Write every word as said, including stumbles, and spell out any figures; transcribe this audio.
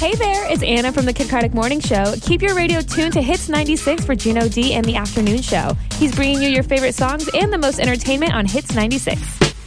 Hey there, it's Anna from the Kid Craddock Morning Show. Keep your radio tuned to Hits ninety-six for Gino D and the Afternoon Show. He's bringing you your favorite songs and the most entertainment on Hits ninety-six.